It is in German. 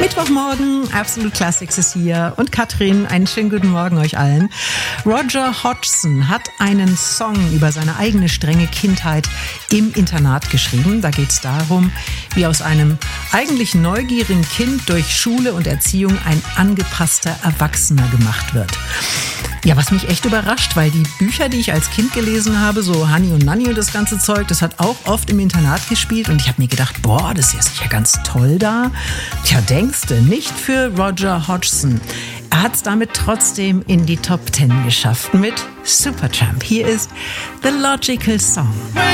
Mittwochmorgen, Absolute Classics ist hier und Katrin, einen schönen guten Morgen euch allen. Roger Hodgson hat einen Song über seine eigene strenge Kindheit im Internat geschrieben. Da geht es darum, wie aus einem eigentlich neugierigen Kind durch Schule und Erziehung ein angepasster Erwachsener gemacht wird. Ja, was mich echt überrascht, weil die Bücher, die ich als Kind gelesen habe, so Hani und Nanni und das ganze Zeug, das hat auch oft im Internat gespielt und ich habe mir gedacht, boah, das ist ja sicher ganz toll da. Tja, denkste, nicht für Roger Hodgson. Er hat es damit trotzdem in die Top 10 geschafft mit Supertramp. Hier ist The Logical Song.